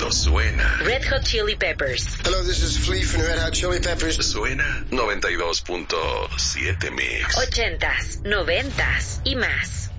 Esto suena. Red Hot Chili Peppers. Hello, this is Flea from Red Hot Chili Peppers. Suena 92.7 Mix. 80s, 90s y más.